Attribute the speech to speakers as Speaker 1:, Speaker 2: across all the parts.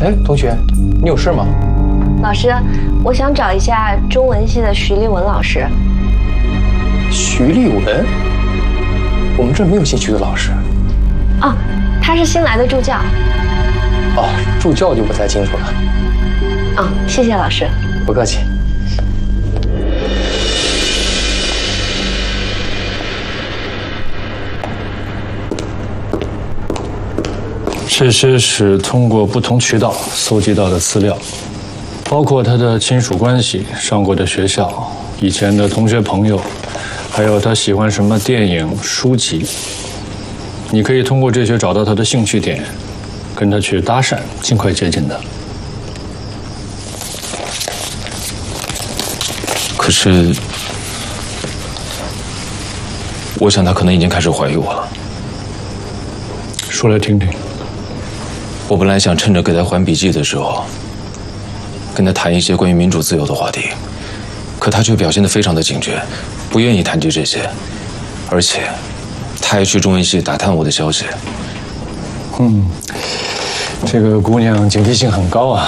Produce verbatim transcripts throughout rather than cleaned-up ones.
Speaker 1: 哎，同学，你有事吗？
Speaker 2: 老师，我想找一下中文系的徐立文老师。
Speaker 1: 徐立文？我们这儿没有姓徐的老师。
Speaker 2: 哦，他是新来的助教。
Speaker 1: 哦，助教就不太清楚了。
Speaker 2: 哦，谢谢老师。
Speaker 1: 不客气。
Speaker 3: 这些是通过不同渠道搜集到的资料，包括他的亲属关系、上过的学校、以前的同学朋友，还有他喜欢什么电影、书籍。你可以通过这些找到他的兴趣点，跟他去搭讪，尽快接近他。
Speaker 4: 可是，我想他可能已经开始怀疑我了。
Speaker 3: 说来听听。
Speaker 4: 我本来想趁着给他还笔记的时候，跟他谈一些关于民主自由的话题，可他却表现得非常的警觉，不愿意谈及这些，而且他还去中文系打探我的消息。
Speaker 3: 嗯，这个姑娘警惕性很高啊。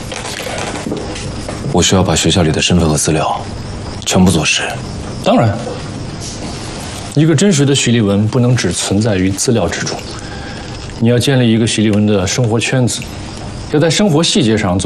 Speaker 4: 我需要把学校里的身份和资料全部坐实。
Speaker 3: 当然，一个真实的徐立文不能只存在于资料之中。你要建立一个徐立文的生活圈子，要在生活细节上做。